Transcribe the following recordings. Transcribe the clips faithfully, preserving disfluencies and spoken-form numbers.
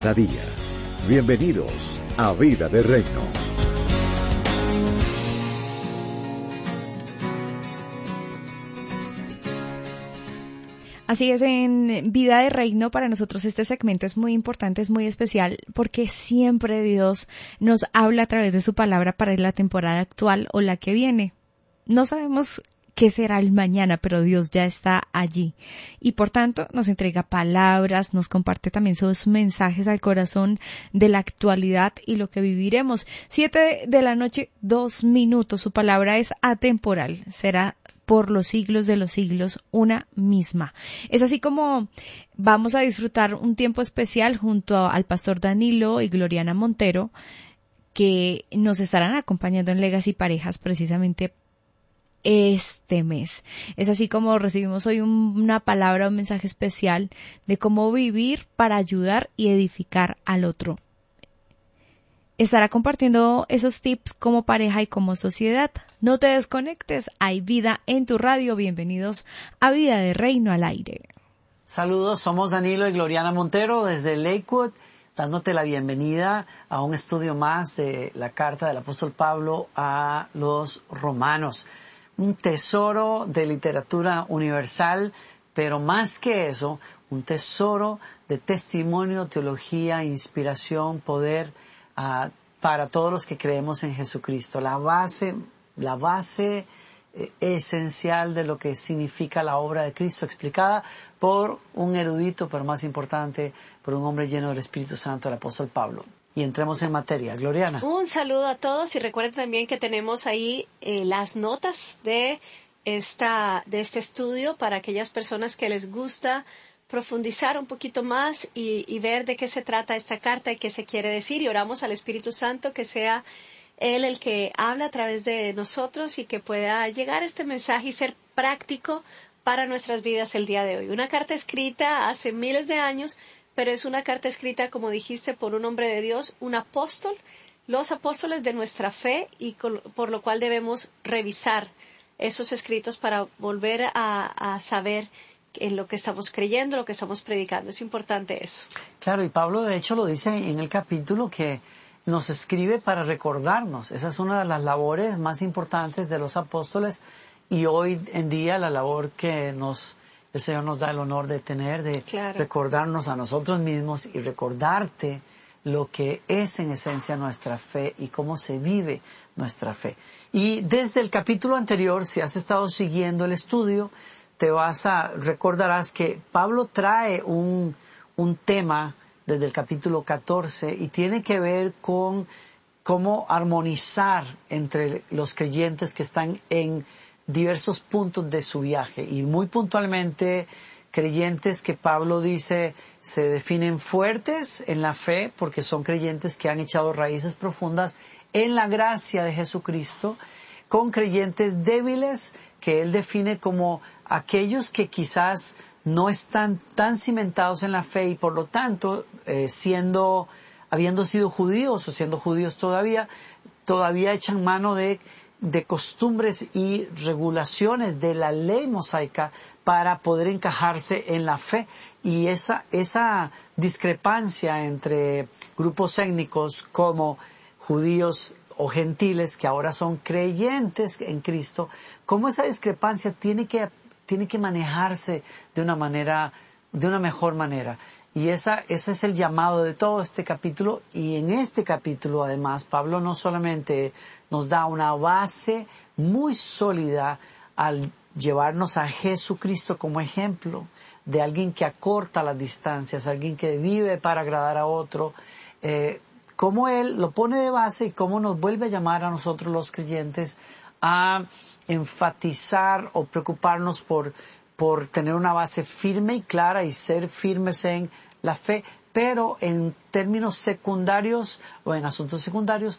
Cada día. Bienvenidos a Vida de Reino. Así es, en Vida de Reino para nosotros este segmento es muy importante, es muy especial, porque siempre Dios nos habla a través de su palabra para la temporada actual o la que viene. No sabemos qué será el mañana, pero Dios ya está allí. Y por tanto nos entrega palabras, nos comparte también sus mensajes al corazón de la actualidad y lo que viviremos. Siete de la noche, dos minutos. Su palabra es atemporal. Será por los siglos de los siglos una misma. Es así como vamos a disfrutar un tiempo especial junto al pastor Danilo y Gloriana Montero, que nos estarán acompañando en Legacy Parejas precisamente este mes. Es así como recibimos hoy un, una palabra, un mensaje especial de cómo vivir para ayudar y edificar al otro. Estará compartiendo esos tips como pareja y como sociedad. No te desconectes, hay vida en tu radio. Bienvenidos a Vida de Reino al aire. Saludos, somos Danilo y Gloriana Montero desde Lakewood, dándote la bienvenida a un estudio más de la carta del apóstol Pablo a los romanos. Un tesoro de literatura universal, pero más que eso, un tesoro de testimonio, teología, inspiración, poder uh, para todos los que creemos en Jesucristo. La base, la base eh, esencial de lo que significa la obra de Cristo, explicada por un erudito, pero más importante, por un hombre lleno del Espíritu Santo, el apóstol Pablo. Y entremos en materia. Gloriana. Un saludo a todos y recuerden también que tenemos ahí eh, las notas de esta de este estudio para aquellas personas que les gusta profundizar un poquito más y, y ver de qué se trata esta carta y qué se quiere decir. Y oramos al Espíritu Santo que sea Él el que habla a través de nosotros y que pueda llegar este mensaje y ser práctico para nuestras vidas el día de hoy. Una carta escrita hace miles de años, pero es una carta escrita, como dijiste, por un hombre de Dios, un apóstol, los apóstoles de nuestra fe, y por lo cual debemos revisar esos escritos para volver a, a saber en lo que estamos creyendo, lo que estamos predicando. Es importante eso. Claro, y Pablo de hecho lo dice en el capítulo que nos escribe para recordarnos. Esa es una de las labores más importantes de los apóstoles, y hoy en día la labor que nos el Señor nos da el honor de tener, de claro. recordarnos a nosotros mismos y recordarte lo que es en esencia nuestra fe y cómo se vive nuestra fe. Y desde el capítulo anterior, si has estado siguiendo el estudio, te vas a recordarás que Pablo trae un, un tema desde el capítulo catorce y tiene que ver con cómo armonizar entre los creyentes que están en diversos puntos de su viaje, y muy puntualmente creyentes que Pablo dice se definen fuertes en la fe porque son creyentes que han echado raíces profundas en la gracia de Jesucristo, con creyentes débiles que él define como aquellos que quizás no están tan cimentados en la fe y por lo tanto eh, siendo habiendo sido judíos o siendo judíos todavía todavía echan mano de de costumbres y regulaciones de la ley mosaica para poder encajarse en la fe. Y esa, esa discrepancia entre grupos étnicos como judíos o gentiles que ahora son creyentes en Cristo, cómo esa discrepancia tiene que, tiene que manejarse de una manera, de una mejor manera. Y esa, ese es el llamado de todo este capítulo. Y en este capítulo, además, Pablo no solamente nos da una base muy sólida al llevarnos a Jesucristo como ejemplo de alguien que acorta las distancias, alguien que vive para agradar a otro, eh, cómo Él lo pone de base y cómo nos vuelve a llamar a nosotros los creyentes a enfatizar o preocuparnos por por tener una base firme y clara y ser firmes en la fe, pero en términos secundarios o en asuntos secundarios,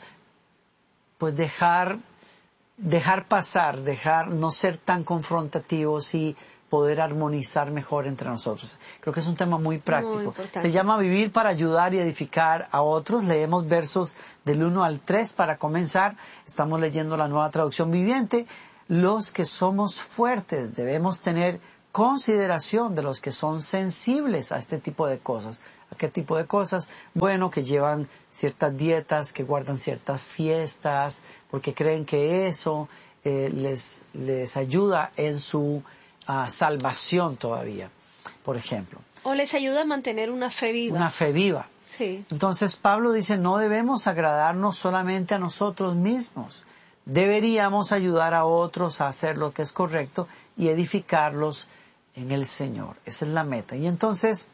pues dejar, dejar pasar, dejar no ser tan confrontativos y poder armonizar mejor entre nosotros. Creo que es un tema muy práctico. Muy Se llama Vivir para ayudar y edificar a otros. Leemos versos del uno al tres para comenzar. Estamos leyendo la Nueva Traducción Viviente. Los que somos fuertes debemos tener consideración de los que son sensibles a este tipo de cosas. ¿A qué tipo de cosas? Bueno, que llevan ciertas dietas, que guardan ciertas fiestas, porque creen que eso eh, les, les ayuda en su uh, salvación todavía, por ejemplo. O les ayuda a mantener una fe viva. Una fe viva. Sí. Entonces Pablo dice, no debemos agradarnos solamente a nosotros mismos. Deberíamos ayudar a otros a hacer lo que es correcto y edificarlos en el Señor. Esa es la meta. Y entonces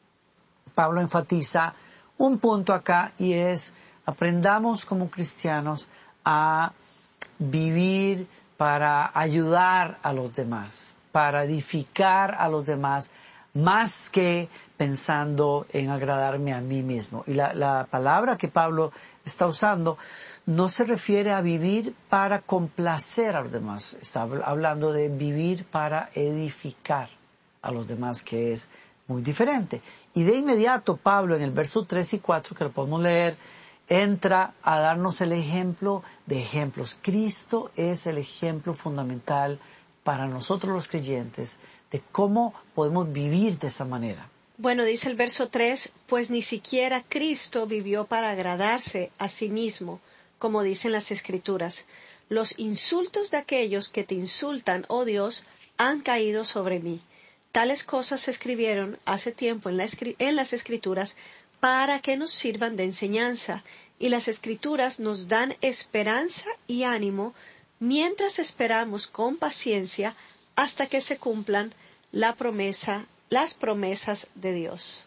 Pablo enfatiza un punto acá y es, aprendamos como cristianos a vivir para ayudar a los demás, para edificar a los demás, más que pensando en agradarme a mí mismo. Y la, la palabra que Pablo está usando no se refiere a vivir para complacer a los demás. Está hablando de vivir para edificar a los demás, que es muy diferente. Y de inmediato Pablo en el verso tres y cuatro, que lo podemos leer, entra a darnos el ejemplo de ejemplos. Cristo es el ejemplo fundamental para nosotros los creyentes de cómo podemos vivir de esa manera. Bueno, dice el verso tres, pues ni siquiera Cristo vivió para agradarse a sí mismo, como dicen las Escrituras. Los insultos de aquellos que te insultan, oh Dios, han caído sobre mí. Tales cosas se escribieron hace tiempo en, la escri- en las Escrituras para que nos sirvan de enseñanza, y las Escrituras nos dan esperanza y ánimo mientras esperamos con paciencia hasta que se cumplan la promesa, las promesas de Dios.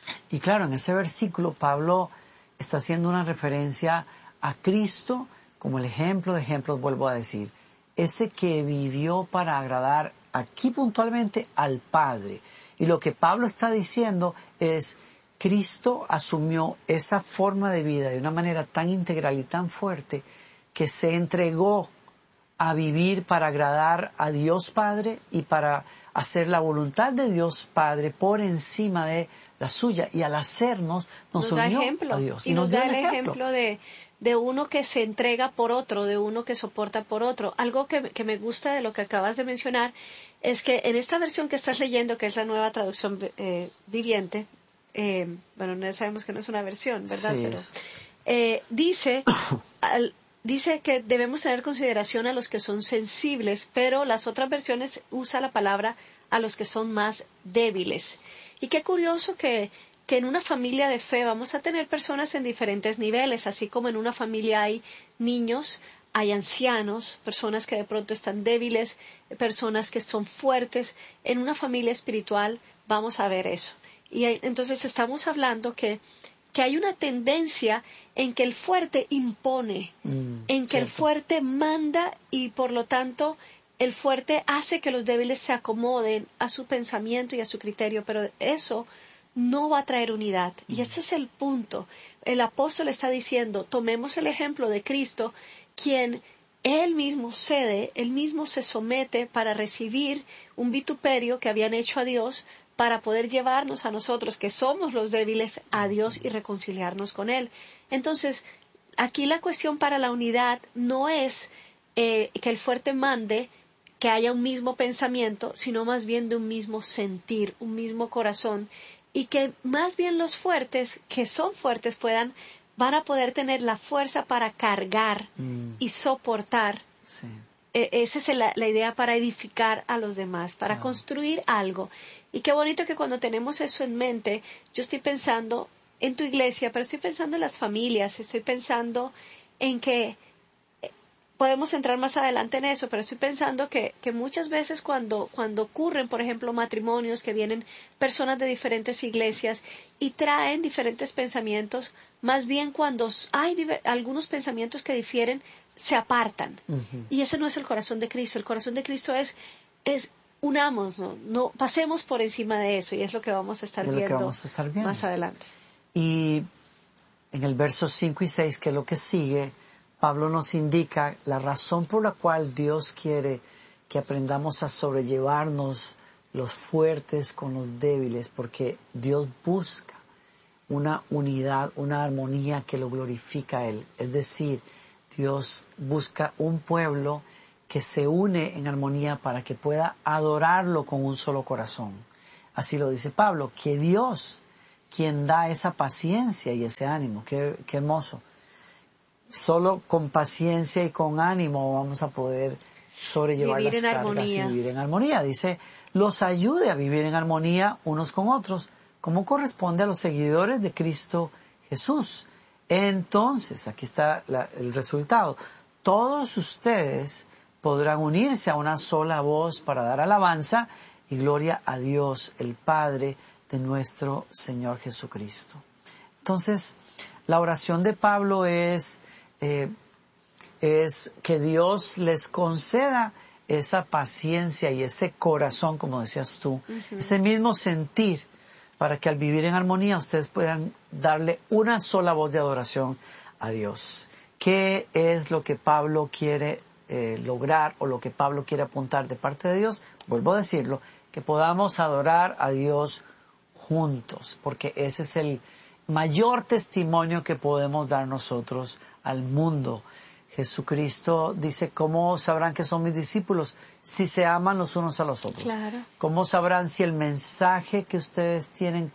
Y claro, en ese versículo Pablo está haciendo una referencia a Cristo como el ejemplo de ejemplos, vuelvo a decir, ese que vivió para agradar aquí puntualmente al Padre. Y lo que Pablo está diciendo es, Cristo asumió esa forma de vida de una manera tan integral y tan fuerte que se entregó a vivir para agradar a Dios Padre y para hacer la voluntad de Dios Padre por encima de la suya. Y al hacernos, nos, nos unió da ejemplo, a Dios. Y, y nos, nos da el ejemplo, ejemplo de, de uno que se entrega por otro, de uno que soporta por otro. Algo que, que me gusta de lo que acabas de mencionar es que en esta versión que estás leyendo, que es la nueva traducción eh, viviente, eh, bueno, no sabemos que no es una versión, ¿verdad? Sí, Pero eh, dice... al, Dice que debemos tener consideración a los que son sensibles, pero las otras versiones usa la palabra a los que son más débiles. Y qué curioso que, que en una familia de fe vamos a tener personas en diferentes niveles, así como en una familia hay niños, hay ancianos, personas que de pronto están débiles, personas que son fuertes. En una familia espiritual vamos a ver eso. Y entonces estamos hablando que que hay una tendencia en que el fuerte impone, mm, en que cierto. El fuerte manda y por lo tanto el fuerte hace que los débiles se acomoden a su pensamiento y a su criterio, pero eso no va a traer unidad. Mm. Y ese es el punto. El apóstol está diciendo, tomemos el ejemplo de Cristo, quien él mismo cede, él mismo se somete para recibir un vituperio que habían hecho a Dios, para poder llevarnos a nosotros, que somos los débiles, a Dios y reconciliarnos con Él. Entonces, aquí la cuestión para la unidad no es eh, que el fuerte mande, que haya un mismo pensamiento, sino más bien de un mismo sentir, un mismo corazón, y que más bien los fuertes, que son fuertes, puedan, van a poder tener la fuerza para cargar mm. y soportar. Sí. Esa es la, la idea para edificar a los demás, para claro. construir algo. Y qué bonito que cuando tenemos eso en mente, yo estoy pensando en tu iglesia, pero estoy pensando en las familias, estoy pensando en que podemos entrar más adelante en eso, pero estoy pensando que, que muchas veces cuando, cuando ocurren, por ejemplo, matrimonios que vienen personas de diferentes iglesias y traen diferentes pensamientos, más bien cuando hay diver, algunos pensamientos que difieren, se apartan. Uh-huh. Y ese no es el corazón de Cristo. El corazón de Cristo es, es unamos, ¿no? No, pasemos por encima de eso, y es lo que vamos a estar, es viendo, lo que vamos a estar viendo más adelante. Y en el verso cinco y seis, que es lo que sigue, Pablo nos indica la razón por la cual Dios quiere que aprendamos a sobrellevarnos los fuertes con los débiles, porque Dios busca una unidad, una armonía que lo glorifica a Él. Es decir, Dios busca un pueblo que se une en armonía para que pueda adorarlo con un solo corazón. Así lo dice Pablo, que Dios, quien da esa paciencia y ese ánimo, qué, qué hermoso. Solo con paciencia y con ánimo vamos a poder sobrellevar vivir las en cargas armonía. y vivir en armonía. Dice, los ayude a vivir en armonía unos con otros, como corresponde a los seguidores de Cristo Jesús. Entonces, aquí está la, el resultado. Todos ustedes podrán unirse a una sola voz para dar alabanza y gloria a Dios, el Padre de nuestro Señor Jesucristo. Entonces, la oración de Pablo es, eh, es que Dios les conceda esa paciencia y ese corazón, como decías tú, uh-huh. ese mismo sentir, para que al vivir en armonía ustedes puedan darle una sola voz de adoración a Dios. ¿Qué es lo que Pablo quiere eh, lograr o lo que Pablo quiere apuntar de parte de Dios? Vuelvo a decirlo, que podamos adorar a Dios juntos, porque ese es el mayor testimonio que podemos dar nosotros al mundo. Jesucristo dice, ¿cómo sabrán que son mis discípulos? Si se aman los unos a los otros. Claro. ¿Cómo sabrán si el mensaje que ustedes tienen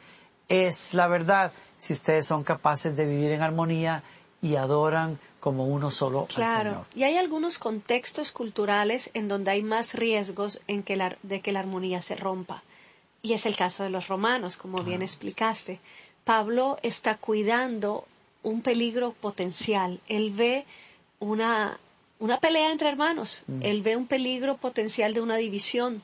es la verdad? Si ustedes son capaces de vivir en armonía y adoran como uno solo claro. al Señor. Y hay algunos contextos culturales en donde hay más riesgos en que la, de que la armonía se rompa. Y es el caso de los romanos, como bien ah. explicaste. Pablo está cuidando un peligro potencial. Él ve una, una pelea entre hermanos. Mm. Él ve un peligro potencial de una división.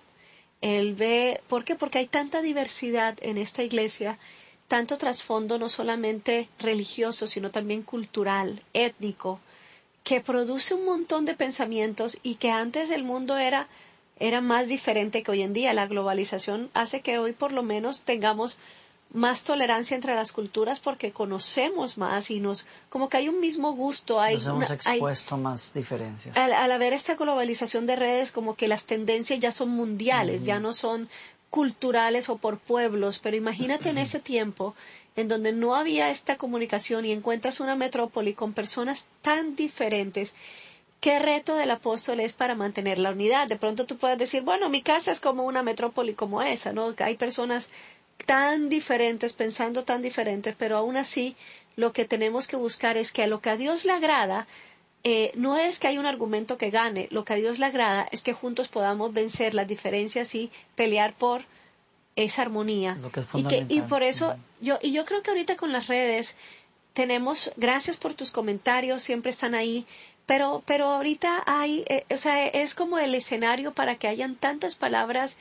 Él ve, ¿por qué? Porque hay tanta diversidad en esta iglesia, tanto trasfondo no solamente religioso, sino también cultural, étnico, que produce un montón de pensamientos y que antes el mundo era, era más diferente que hoy en día. La globalización hace que hoy por lo menos tengamos más tolerancia entre las culturas porque conocemos más y nos, como que hay un mismo gusto. Hay nos hemos una, expuesto hay, más diferencias. Al, al haber esta globalización de redes, como que las tendencias ya son mundiales, mm. ya no son culturales o por pueblos, pero imagínate en ese tiempo en donde no había esta comunicación y encuentras una metrópoli con personas tan diferentes. ¿Qué reto del apóstol es para mantener la unidad? De pronto tú puedes decir, bueno, mi casa es como una metrópoli como esa, ¿no? Hay personas tan diferentes, pensando tan diferentes, pero aún así lo que tenemos que buscar es que a lo que a Dios le agrada, eh, no es que hay un argumento que gane, lo que a Dios le agrada es que juntos podamos vencer las diferencias y pelear por esa armonía. Lo que es y, que, y por eso, mm. yo, y yo creo que ahorita con las redes tenemos, gracias por tus comentarios, siempre están ahí, pero, pero ahorita hay, eh, o sea, es como el escenario para que hayan tantas palabras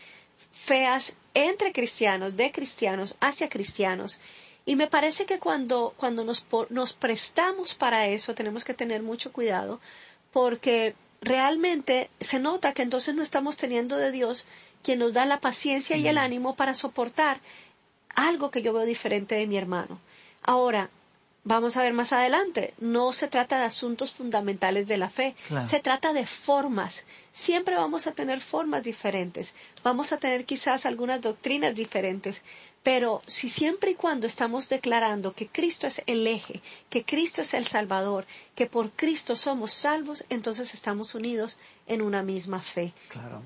feas entre cristianos, de cristianos, hacia cristianos. Y me parece que cuando, cuando nos, nos prestamos para eso, tenemos que tener mucho cuidado, porque realmente se nota que entonces no estamos teniendo de Dios quien nos da la paciencia y el ánimo para soportar algo que yo veo diferente de mi hermano. Ahora, vamos a ver más adelante, no se trata de asuntos fundamentales de la fe, claro. Se trata de formas. Siempre vamos a tener formas diferentes, vamos a tener quizás algunas doctrinas diferentes, pero si siempre y cuando estamos declarando que Cristo es el eje, que Cristo es el Salvador, que por Cristo somos salvos, entonces estamos unidos en una misma fe. Claro.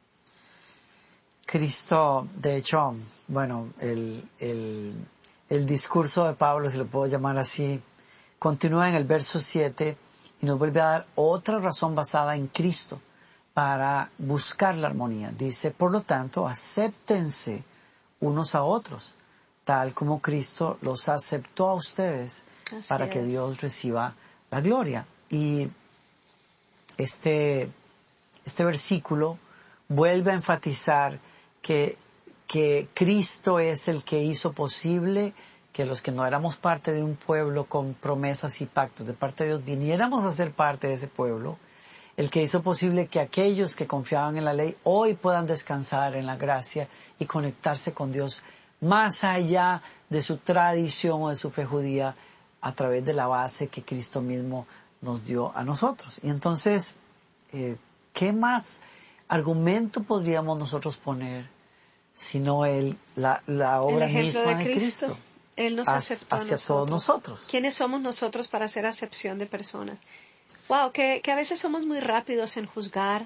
Cristo, de hecho, bueno, el... el El discurso de Pablo, si lo puedo llamar así, continúa en el verso siete y nos vuelve a dar otra razón basada en Cristo para buscar la armonía. Dice, por lo tanto, acéptense unos a otros, tal como Cristo los aceptó a ustedes, Así para es. que Dios reciba la gloria. Y este, este versículo vuelve a enfatizar que que Cristo es el que hizo posible que los que no éramos parte de un pueblo con promesas y pactos de parte de Dios viniéramos a ser parte de ese pueblo, el que hizo posible que aquellos que confiaban en la ley hoy puedan descansar en la gracia y conectarse con Dios más allá de su tradición o de su fe judía a través de la base que Cristo mismo nos dio a nosotros. Y entonces, eh, ¿qué más argumento podríamos nosotros poner sino el, la, la obra el misma de Cristo. Cristo Él nos aceptó hacia a nosotros. todos nosotros? ¿Quiénes somos nosotros para hacer acepción de personas? Wow, que, que a veces somos muy rápidos en juzgar,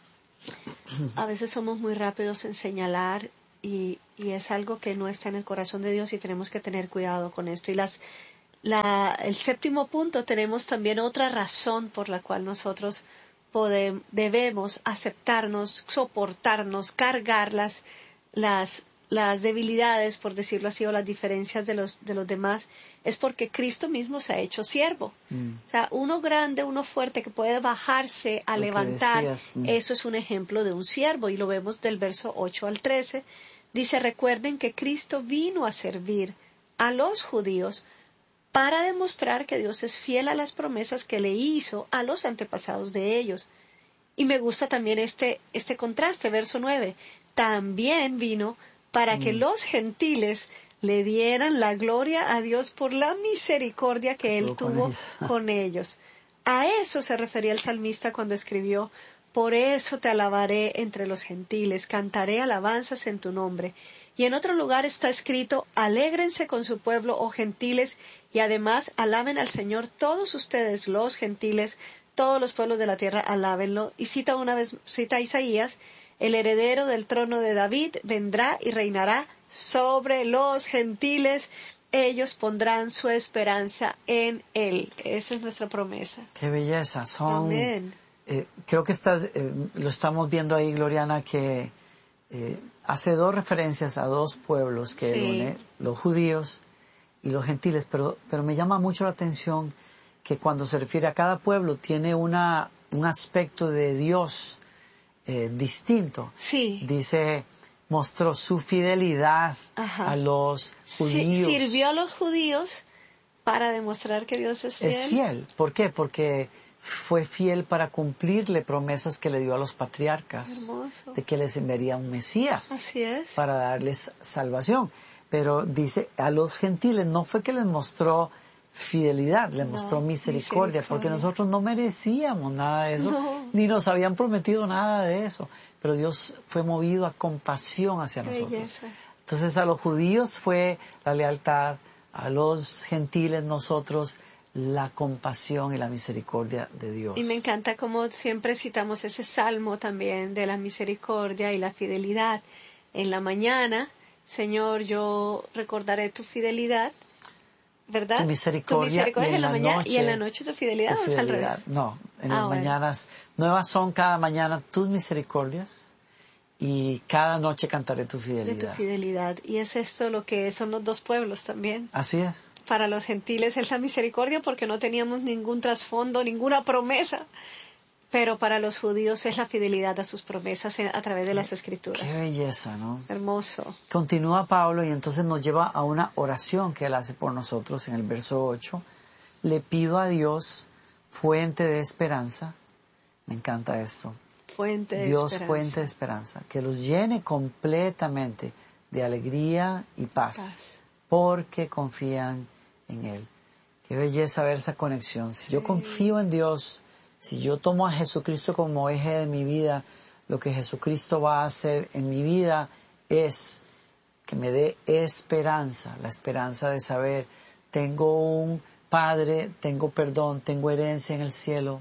a veces somos muy rápidos en señalar y, y es algo que no está en el corazón de Dios y tenemos que tener cuidado con esto. Y las, la, el séptimo punto, tenemos también otra razón por la cual nosotros podemos, debemos aceptarnos, soportarnos, cargar las, las, las debilidades, por decirlo así, o las diferencias de los, de los demás, es porque Cristo mismo se ha hecho siervo. Mm. O sea, uno grande, uno fuerte que puede bajarse a lo levantar, mm. eso es un ejemplo de un siervo y lo vemos del verso ocho al trece. Dice, recuerden que Cristo vino a servir a los judíos para demostrar que Dios es fiel a las promesas que le hizo a los antepasados de ellos. Y me gusta también este, este contraste, verso nueve. También vino para que mm. los gentiles le dieran la gloria a Dios por la misericordia que Él tuvo con, con ellos. A eso se refería el salmista cuando escribió, por eso te alabaré entre los gentiles, cantaré alabanzas en tu nombre. Y en otro lugar está escrito, alégrense con su pueblo, oh gentiles, y además alaben al Señor todos ustedes, los gentiles, todos los pueblos de la tierra, alábenlo. Y cita una vez, cita Isaías, el heredero del trono de David vendrá y reinará sobre los gentiles, ellos pondrán su esperanza en Él. Esa es nuestra promesa. ¡Qué belleza! Son, Amén. Eh, creo que estás, eh, lo estamos viendo ahí, Gloriana, que eh, hace dos referencias a dos pueblos que sí. Él une, los judíos y los gentiles, pero, pero me llama mucho la atención que cuando se refiere a cada pueblo tiene una, un aspecto de Dios eh, distinto. Sí. Dice, mostró su fidelidad Ajá. a los judíos. Sí, sirvió a los judíos para demostrar que Dios es fiel. Es fiel. ¿Por qué? Porque fue fiel para cumplirle promesas que le dio a los patriarcas. Hermoso. De que les enviaría un Mesías. Así es. Para darles salvación. Pero dice, a los gentiles no fue que les mostró fidelidad, les no, mostró misericordia, misericordia, porque nosotros no merecíamos nada de eso, no. ni nos habían prometido nada de eso, pero Dios fue movido a compasión hacia nosotros. Belleza. Entonces a los judíos fue la lealtad, a los gentiles nosotros la compasión y la misericordia de Dios. Y me encanta como siempre citamos ese salmo también de la misericordia y la fidelidad. En la mañana, Señor, yo recordaré tu fidelidad, ¿verdad? Tu misericordia, tu misericordia y en en la, la mañana noche, y en la noche tu fidelidad, tu ¿o es al revés? No, en ah, las bueno. mañanas nuevas son cada mañana tus misericordias y cada noche cantaré tu fidelidad. De tu fidelidad. Y es esto lo que son los dos pueblos también. Así es. Para los gentiles es la misericordia porque no teníamos ningún trasfondo, ninguna promesa. Pero para los judíos es la fidelidad a sus promesas a través de las Escrituras. Qué belleza, ¿no? Hermoso. Continúa Pablo y entonces nos lleva a una oración que él hace por nosotros en el verso ocho. Le pido a Dios, fuente de esperanza. Me encanta esto. Fuente de Dios, esperanza. fuente de esperanza. Que los llene completamente de alegría y paz, paz. Porque confían en Él. Qué belleza ver esa conexión. Si sí. yo confío en Dios, si yo tomo a Jesucristo como eje de mi vida, lo que Jesucristo va a hacer en mi vida es que me dé esperanza, la esperanza de saber, tengo un Padre, tengo perdón, tengo herencia en el cielo,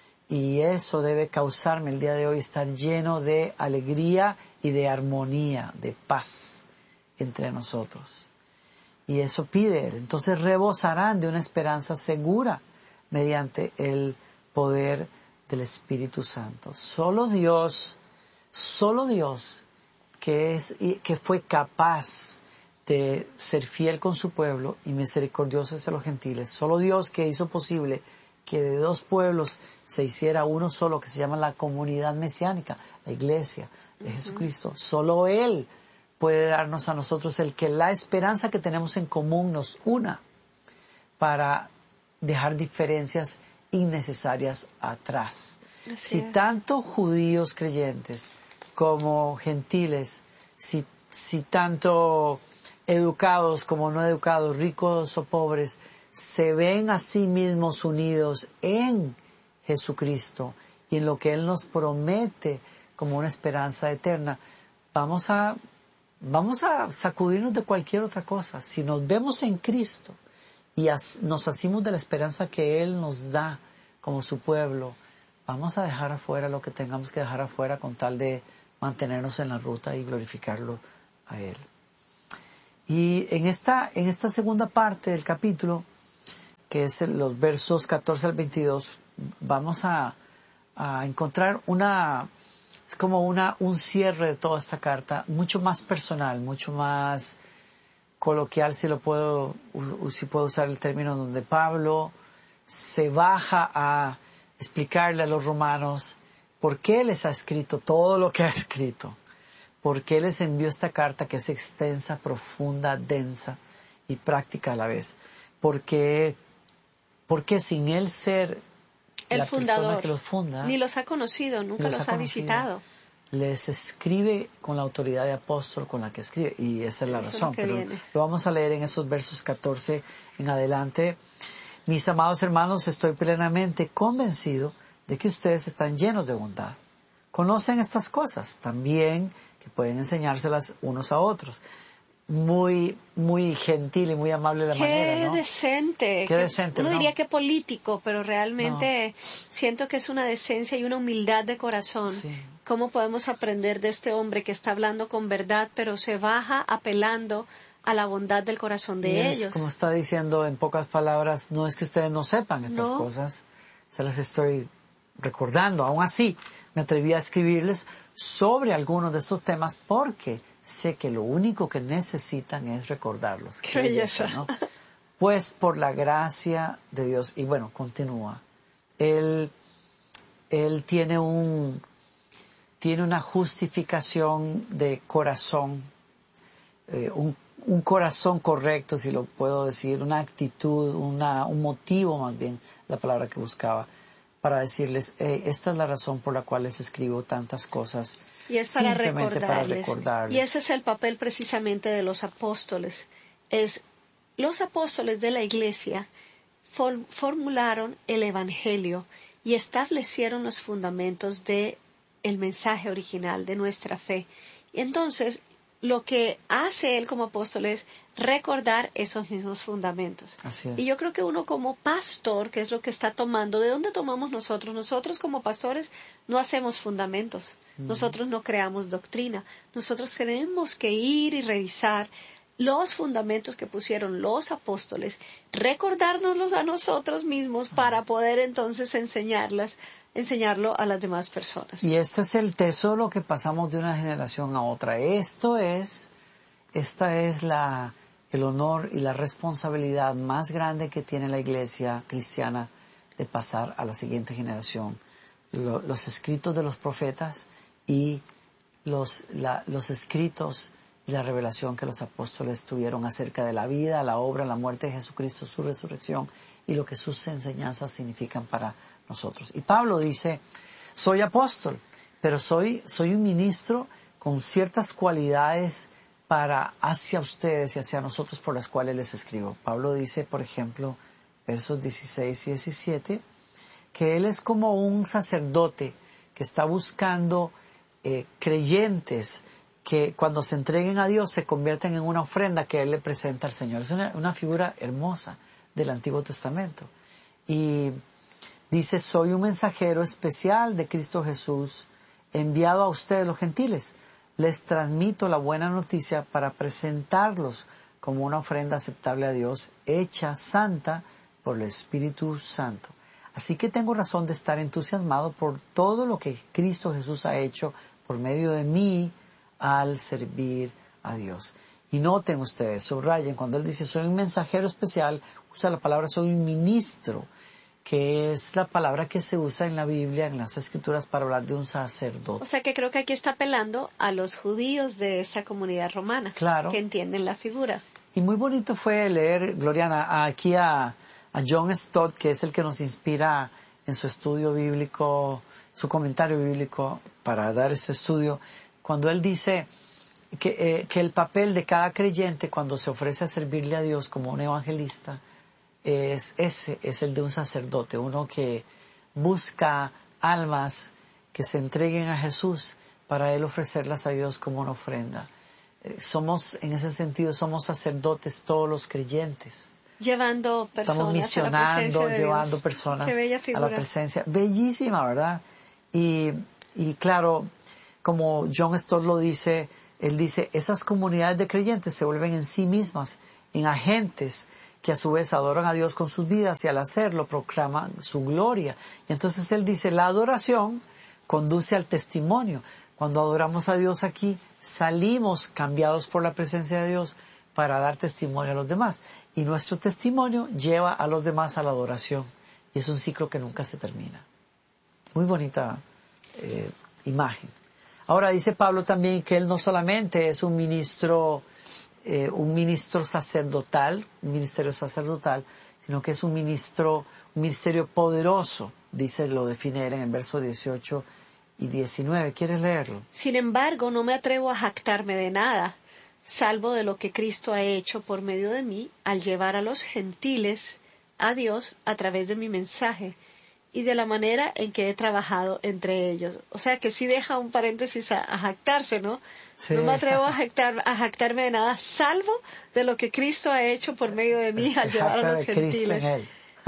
y eso debe causarme el día de hoy estar lleno de alegría y de armonía, de paz entre nosotros. Y eso pide Él. Entonces rebosarán de una esperanza segura mediante el poder del Espíritu Santo. Solo Dios, solo Dios que es que fue capaz de ser fiel con su pueblo y misericordioso hacia los gentiles. Solo Dios que hizo posible que de dos pueblos se hiciera uno solo, que se llama la comunidad mesiánica, la iglesia de uh-huh. Jesucristo. Solo Él puede darnos a nosotros el que la esperanza que tenemos en común nos una para dejar diferencias innecesarias atrás. Así si es. Tanto judíos creyentes como gentiles, si, si tanto educados como no educados, ricos o pobres, se ven a sí mismos unidos en Jesucristo y en lo que Él nos promete como una esperanza eterna, vamos a, vamos a sacudirnos de cualquier otra cosa. Si nos vemos en Cristo y as, nos asimos de la esperanza que Él nos da como su pueblo, vamos a dejar afuera lo que tengamos que dejar afuera con tal de mantenernos en la ruta y glorificarlo a Él. Y en esta, en esta segunda parte del capítulo, que es el, los versos catorce al veintidós, vamos a, a encontrar una, es como una, un cierre de toda esta carta, mucho más personal, mucho más coloquial, si lo puedo, si puedo usar el término, donde Pablo se baja a explicarle a los romanos por qué les ha escrito todo lo que ha escrito. ¿Por qué les envió esta carta que es extensa, profunda, densa y práctica a la vez? Porque, porque sin él ser el la fundador, persona que los funda, ni los ha conocido, nunca los, los ha, ha visitado. Les escribe con la autoridad de apóstol con la que escribe, y esa es la Eso razón. Es lo, Pero lo vamos a leer en esos versos catorce en adelante. Mis amados hermanos, estoy plenamente convencido de que ustedes están llenos de bondad. Conocen estas cosas también, que pueden enseñárselas unos a otros. Muy, muy gentil y muy amable la Qué manera, ¿no? Decente. Qué decente. Uno ¿no? diría que político, pero realmente no. siento que es una decencia y una humildad de corazón. Sí. ¿Cómo podemos aprender de este hombre que está hablando con verdad, pero se baja apelando a la bondad del corazón de y es, ellos? Como está diciendo en pocas palabras, no es que ustedes no sepan estas no. cosas, se las estoy recordando. Aún así, me atreví a escribirles sobre algunos de estos temas porque sé que lo único que necesitan es recordarlos. Qué belleza, ¿no? Pues por la gracia de Dios, y bueno, continúa, Él, él tiene un, tiene una justificación de corazón, eh, un, un corazón correcto, si lo puedo decir, una actitud, una, un motivo más bien, la palabra que buscaba, para decirles, eh, esta es la razón por la cual les escribo tantas cosas. Y es para simplemente recordarles. para recordarles. Y ese es el papel precisamente de los apóstoles. Es los apóstoles de la iglesia for, formularon el evangelio y establecieron los fundamentos de el mensaje original de nuestra fe. Y entonces, lo que hace él como apóstol es recordar esos mismos fundamentos. Así es. Y yo creo que uno como pastor, que es lo que está tomando, ¿de dónde tomamos nosotros? Nosotros como pastores no hacemos fundamentos, mm. nosotros no creamos doctrina, nosotros tenemos que ir y revisar los fundamentos que pusieron los apóstoles, recordárnoslos a nosotros mismos para poder entonces enseñarlas, enseñarlo a las demás personas. Y este es el tesoro que pasamos de una generación a otra. Esto es, esta es la, el honor y la responsabilidad más grande que tiene la iglesia cristiana de pasar a la siguiente generación. Lo, los escritos de los profetas y los, la, los escritos y la revelación que los apóstoles tuvieron acerca de la vida, la obra, la muerte de Jesucristo, su resurrección y lo que sus enseñanzas significan para nosotros. Y Pablo dice, soy apóstol, pero soy, soy un ministro con ciertas cualidades para hacia ustedes y hacia nosotros por las cuales les escribo. Pablo dice, por ejemplo, versos dieciséis y diecisiete, que él es como un sacerdote que está buscando eh, creyentes que cuando se entreguen a Dios se convierten en una ofrenda que Él le presenta al Señor. Es una, una figura hermosa del Antiguo Testamento. Y dice, soy un mensajero especial de Cristo Jesús, enviado a ustedes los gentiles. Les transmito la buena noticia para presentarlos como una ofrenda aceptable a Dios, hecha santa por el Espíritu Santo. Así que tengo razón de estar entusiasmado por todo lo que Cristo Jesús ha hecho por medio de mí, al servir a Dios. Y noten ustedes, subrayen, cuando él dice soy un mensajero especial, usa la palabra soy un ministro, que es la palabra que se usa en la Biblia, en las Escrituras, para hablar de un sacerdote. O sea que creo que aquí está apelando a los judíos de esa comunidad romana, claro, que entienden la figura. Y muy bonito fue leer, Gloriana, aquí a, a John Stott, que es el que nos inspira en su estudio bíblico, su comentario bíblico para dar este estudio, cuando él dice que, eh, que el papel de cada creyente cuando se ofrece a servirle a Dios como un evangelista es ese, es el de un sacerdote, uno que busca almas que se entreguen a Jesús para él ofrecerlas a Dios como una ofrenda. Eh, somos, en ese sentido, somos sacerdotes todos los creyentes. Llevando personas Estamos misionando, a la presencia de llevando Dios. personas Qué bella a figura. la presencia. Bellísima, ¿verdad? Y, y claro, como John Stott lo dice, él dice, esas comunidades de creyentes se vuelven en sí mismas, en agentes que a su vez adoran a Dios con sus vidas y al hacerlo proclaman su gloria. Y entonces él dice, la adoración conduce al testimonio. Cuando adoramos a Dios aquí, salimos cambiados por la presencia de Dios para dar testimonio a los demás. Y nuestro testimonio lleva a los demás a la adoración. Y es un ciclo que nunca se termina. Muy bonita eh, imagen. Ahora dice Pablo también que él no solamente es un ministro, eh, un ministro sacerdotal, un ministerio sacerdotal, sino que es un ministro, un ministerio poderoso, dice, lo define él en el verso dieciocho y diecinueve. ¿Quieres leerlo? Sin embargo, no me atrevo a jactarme de nada, salvo de lo que Cristo ha hecho por medio de mí al llevar a los gentiles a Dios a través de mi mensaje y de la manera en que he trabajado entre ellos. O sea que sí deja un paréntesis a, a jactarse, ¿no? Sí. No me atrevo a, jactar, a jactarme de nada, salvo de lo que Cristo ha hecho por medio de mí al llevar a los gentiles.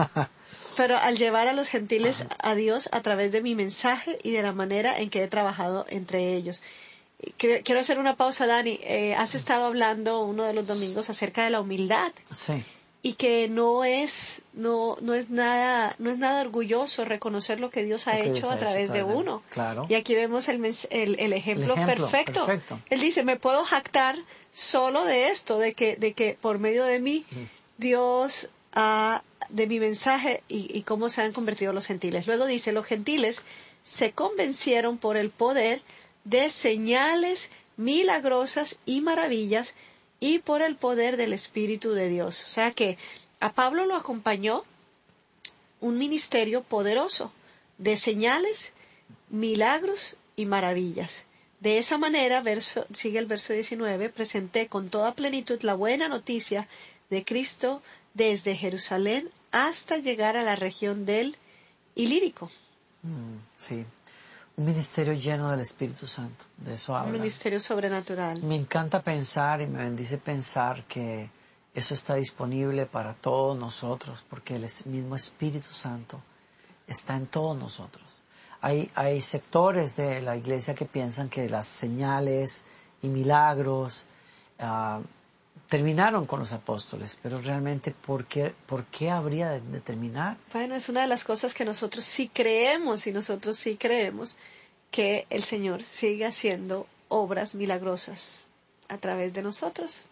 Pero al llevar a los gentiles a Dios a través de mi mensaje y de la manera en que he trabajado entre ellos. Quiero hacer una pausa, Dani. Eh, has estado hablando uno de los domingos acerca de la humildad. Sí. Y que no es no no es nada no es nada orgulloso reconocer lo que Dios ha hecho Dios a través de uno. Claro. Y aquí vemos el, el, el, ejemplo, el ejemplo perfecto. perfecto. Él dice, me puedo jactar solo de esto, de que de que por medio de mí sí. Dios ha de mi mensaje y, y cómo se han convertido los gentiles. Luego dice, los gentiles se convencieron por el poder de señales milagrosas y maravillas y por el poder del Espíritu de Dios. O sea que a Pablo lo acompañó un ministerio poderoso de señales, milagros y maravillas. De esa manera, verso, sigue el verso diecinueve, presenté con toda plenitud la buena noticia de Cristo desde Jerusalén hasta llegar a la región del Ilírico. Mm, sí. Un ministerio lleno del Espíritu Santo, de eso habla. Un ministerio sobrenatural. Me encanta pensar y me bendice pensar que eso está disponible para todos nosotros, porque el mismo Espíritu Santo está en todos nosotros. Hay, hay sectores de la iglesia que piensan que las señales y milagros uh, terminaron con los apóstoles, pero realmente, ¿por qué, por qué habría de, de terminar? Bueno, es una de las cosas que nosotros sí creemos, y nosotros sí creemos que el Señor sigue haciendo obras milagrosas a través de nosotros.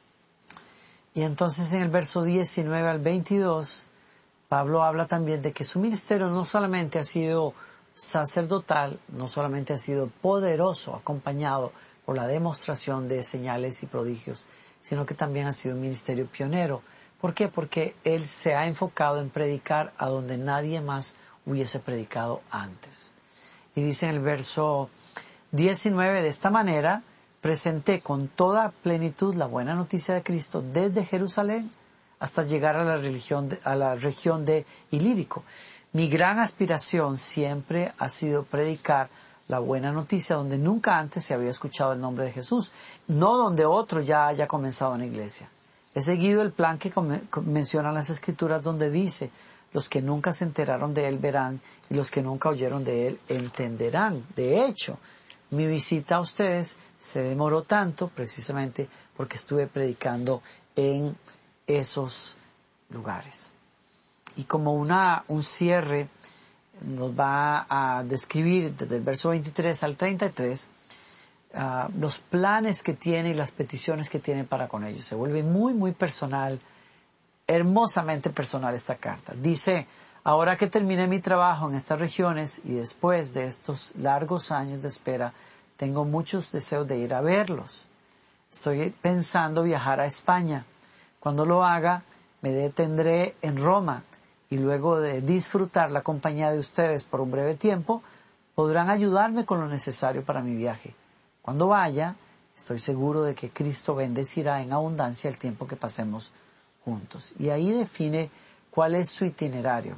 Y entonces en el verso diecinueve al veintidós, Pablo habla también de que su ministerio no solamente ha sido sacerdotal, no solamente ha sido poderoso, acompañado por la demostración de señales y prodigios, sino que también ha sido un ministerio pionero. ¿Por qué? Porque él se ha enfocado en predicar a donde nadie más hubiese predicado antes. Y dice en el verso diecinueve, de esta manera presenté con toda plenitud la buena noticia de Cristo desde Jerusalén hasta llegar a la, religión de, a la región de Ilírico. Mi gran aspiración siempre ha sido predicar la buena noticia donde nunca antes se había escuchado el nombre de Jesús, no donde otro ya haya comenzado una iglesia. He seguido el plan que mencionan las Escrituras donde dice, los que nunca se enteraron de él verán y los que nunca oyeron de él entenderán. De hecho, mi visita a ustedes se demoró tanto precisamente porque estuve predicando en esos lugares. Y como una, un cierre, nos va a describir desde el verso veintitrés al treinta y tres uh, los planes que tiene y las peticiones que tiene para con ellos. Se vuelve muy, muy personal, hermosamente personal esta carta. Dice, ahora que terminé mi trabajo en estas regiones y después de estos largos años de espera, tengo muchos deseos de ir a verlos. Estoy pensando viajar a España. Cuando lo haga, me detendré en Roma. Y luego de disfrutar la compañía de ustedes por un breve tiempo, podrán ayudarme con lo necesario para mi viaje. Cuando vaya, estoy seguro de que Cristo bendecirá en abundancia el tiempo que pasemos juntos. Y ahí define cuál es su itinerario.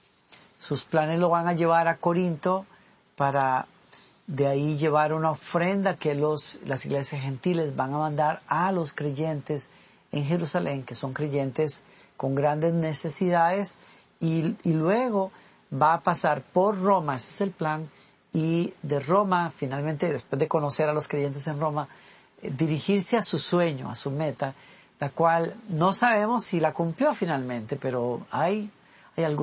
Sus planes lo van a llevar a Corinto para de ahí llevar una ofrenda que los, las iglesias gentiles van a mandar a los creyentes en Jerusalén, que son creyentes con grandes necesidades, y, y luego va a pasar por Roma, ese es el plan, y de Roma, finalmente, después de conocer a los creyentes en Roma, eh, dirigirse a su sueño, a su meta, la cual no sabemos si la cumplió finalmente, pero hay